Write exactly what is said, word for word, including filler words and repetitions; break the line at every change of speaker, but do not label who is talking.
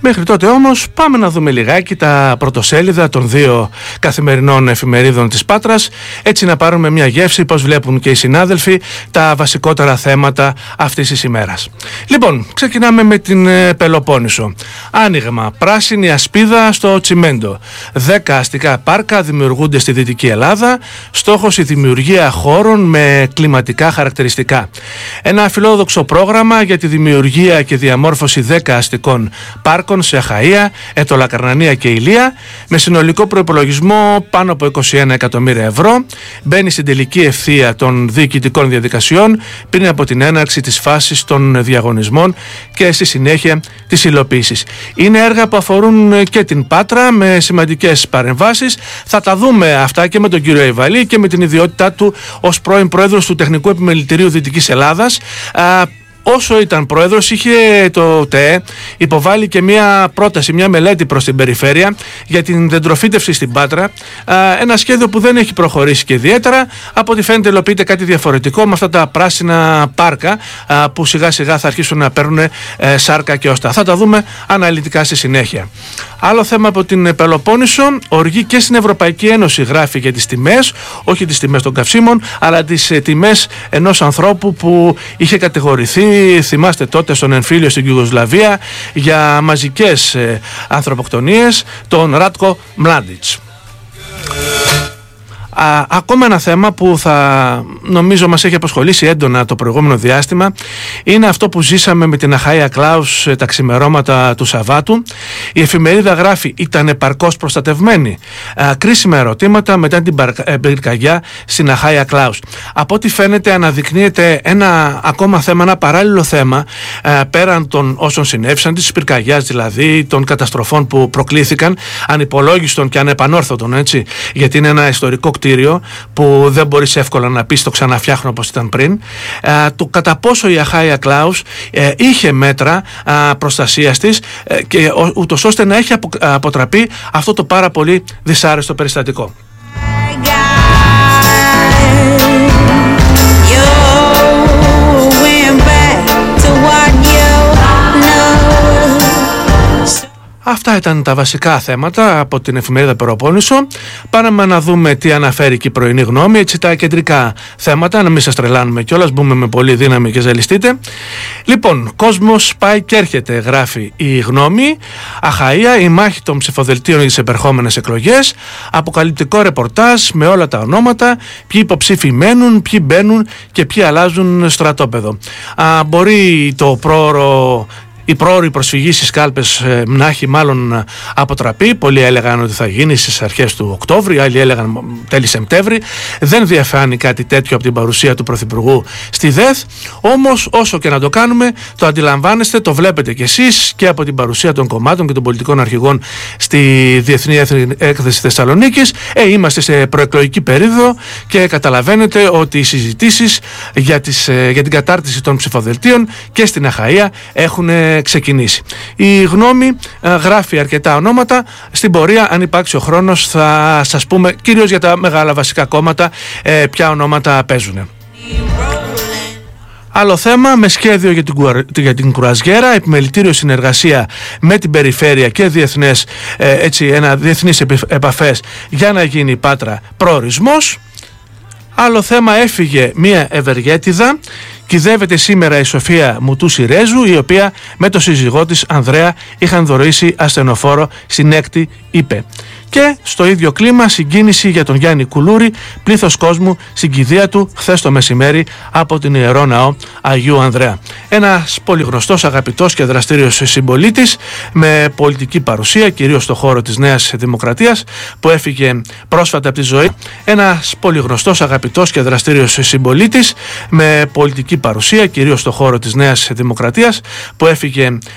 Μέχρι τότε όμως πάμε να δούμε λιγάκι τα πρωτοσέλιδα των δύο καθημερινών εφημερίδων της Πάτρας, έτσι να πάρουμε μια γεύση πώς βλέπουν και οι συνάδελφοι τα βασικότερα θέματα αυτής της ημέρας. Λοιπόν, ξεκινάμε με την ε, Πελοπόννησο. Άνοιγμα, πράσινη ασπίδα στο τσιμέντο. Δέκα αστικά πάρκα δημιουργούνται στη Δυτική Ελλάδα. Στόχος η δημιουργία χώρων με κλιματικά χαρακτηριστικά. Ένα φιλόδοξο πρόγραμμα για τη δημιουργία και διαμόρφωση δέκα αστικών πάρκων σε Αχαΐα, Ετωλακαρνανία και Ηλία, με συνολικό προϋπολογισμό πάνω από είκοσι ένα εκατομμύρια ευρώ, μπαίνει στην τελική ευθεία των διοικητικών διαδικασιών πριν από την έναρξη της φάσης των διαγωνισμών και στη συνέχεια της υλοποίησης. Είναι έργα που αφορούν και την Πάτρα με σημαντικές παρεμβάσεις. Θα τα δούμε αυτά και με τον κύριο Ιβαλή και με την ιδιότητά του ως πρώην πρόεδρος του Τεχνικού Επιμελητηρίου Δυτικής Ελλάδας. Όσο ήταν πρόεδρος, είχε το ΤΕΕ υποβάλει και μια πρόταση, μια μελέτη προς την περιφέρεια για την δεντροφύτευση στην Πάτρα. Ένα σχέδιο που δεν έχει προχωρήσει και ιδιαίτερα. Από ό,τι φαίνεται υλοποιείται κάτι διαφορετικό με αυτά τα πράσινα πάρκα που σιγά σιγά θα αρχίσουν να παίρνουν σάρκα και ώστα. Θα τα δούμε αναλυτικά στη συνέχεια. Άλλο θέμα από την Πελοπόννησο, οργή και στην Ευρωπαϊκή Ένωση γράφει για τις τιμές, όχι τις τιμές των καυσίμων, αλλά τις τιμές ενός ανθρώπου που είχε κατηγορηθεί, θυμάστε τότε, στον εμφύλιο στην Ιουγκοσλαβία για μαζικές ε, ανθρωποκτονίες, τον Ράτκο Μλάντιτς. Α, ακόμα ένα θέμα που θα νομίζω μας έχει απασχολήσει έντονα το προηγούμενο διάστημα είναι αυτό που ζήσαμε με την Αχαΐα Κλάους τα ξημερώματα του Σαββάτου. Η εφημερίδα γράφει: ήταν επαρκώς προστατευμένη? Α, κρίσιμα ερωτήματα μετά την πυρκαγιά στην Αχαΐα Κλάους. Από ό,τι φαίνεται αναδεικνύεται ένα ακόμα θέμα, ένα παράλληλο θέμα α, πέραν των όσων συνέβησαν, της πυρκαγιάς δηλαδή, των καταστροφών που προκλήθηκαν, ανυπολόγιστων και ανεπανόρθωτων, έτσι, γιατί είναι ένα ιστορικό κτίριο που δεν μπορείς εύκολα να πεις το ξαναφτιάχνω όπως ήταν πριν. Ε, το κατά πόσο η Αχαΐα Κλάους ε, είχε μέτρα ε, προστασίας της ε, και ο, ούτως ώστε να έχει απο, αποτραπεί αυτό το πάρα πολύ δυσάρεστο περιστατικό. Αυτά ήταν τα βασικά θέματα από την εφημερίδα Πελοπόννησο. Πάμε να δούμε τι αναφέρει και η πρωινή γνώμη, έτσι τα κεντρικά θέματα, να μην σας τρελάνουμε κιόλας, μπούμε με πολύ δύναμη και ζαλιστείτε. Λοιπόν, κόσμος πάει και έρχεται, γράφει η γνώμη. Αχαΐα, η μάχη των ψηφοδελτίων για τις επερχόμενες εκλογές. Αποκαλυπτικό ρεπορτάζ με όλα τα ονόματα, ποιοι υποψήφοι μένουν, ποιοι μπαίνουν και ποιοι αλλάζουν στρατόπεδο. Α, μπορεί το πρόωρο η πρόωρη προσφυγή στις κάλπες ε, να έχει μάλλον αποτραπεί. Πολλοί έλεγαν ότι θα γίνει στις αρχές του Οκτώβρη, άλλοι έλεγαν τέλη Σεπτέμβρη. Δεν διαφάνει κάτι τέτοιο από την παρουσία του Πρωθυπουργού στη ΔΕΘ. Όμως, όσο και να το κάνουμε, το αντιλαμβάνεστε, το βλέπετε κι εσείς και από την παρουσία των κομμάτων και των πολιτικών αρχηγών στη Διεθνή Έκθεση Θεσσαλονίκης. Ε, είμαστε σε προεκλογική περίοδο και καταλαβαίνετε ότι οι συζητήσεις για, τις, ε, για την κατάρτιση των ψηφοδελτίων και στην Αχαΐα έχουν ξεκινήσει. Η γνώμη ε, γράφει αρκετά ονόματα. Στην πορεία, αν υπάρξει ο χρόνος, θα σας πούμε κυρίως για τα μεγάλα βασικά κόμματα ε, ποια ονόματα παίζουν. Άλλο θέμα, με σχέδιο για την, για την Κουραζιέρα, επιμελητήριο συνεργασία με την περιφέρεια και διεθνές, ε, έτσι, ένα διεθνείς επαφές για να γίνει η Πάτρα προορισμός. Άλλο θέμα, έφυγε μία ευεργέτιδα. Κυδεύεται σήμερα η Σοφία Μουτούση Ρέζου, η οποία με το σύζυγό της Ανδρέα είχαν δωρήσει ασθενοφόρο στην έκτη, είπε. Και στο ίδιο κλίμα συγκίνηση για τον Γιάννη Κουλούρη, πλήθος κόσμου στην κηδεία του χθες το μεσημέρι από την Ιερό Ναό Αγίου Ανδρέα. Ένας πολύ γνωστός, αγαπητός και δραστήριος συμπολίτης με πολιτική παρουσία, κυρίως στο χώρο της Νέας Δημοκρατίας, που έφυγε πρόσφατα από τη ζωή. Ένας πολύ γνωστός, αγαπητός και δραστήριος συμπολίτης με πολιτική παρουσία, κυρίως στο χώρο της Νέας Δημοκρατίας, που έφυγε